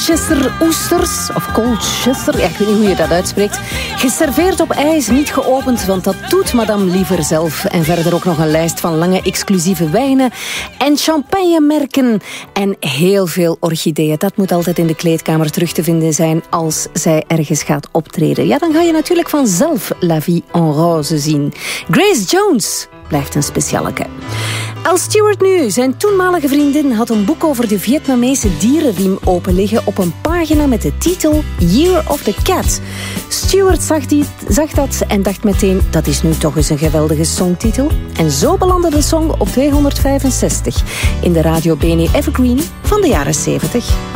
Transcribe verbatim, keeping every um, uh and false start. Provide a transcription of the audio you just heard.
Colchester oesters, of Colchester, ja, ik weet niet hoe je dat uitspreekt. Geserveerd op ijs, niet geopend, want dat doet madame liever zelf. En verder ook nog een lijst van lange exclusieve wijnen en champagnemerken en heel veel orchideeën. Dat moet altijd in de kleedkamer terug te vinden zijn als zij ergens gaat optreden. Ja, dan ga je natuurlijk vanzelf La Vie en Rose zien. Grace Jones blijft een specialeke. Al Stewart nu, zijn toenmalige vriendin, had een boek over de Vietnamese dierenriem open liggen op een pagina met de titel Year of the Cat. Stewart zag, die, zag dat en dacht meteen, dat is nu toch eens een geweldige songtitel. En zo belandde de song op tweehonderdvijfenzestig in de Radio Bene Evergreen van de jaren zeventig.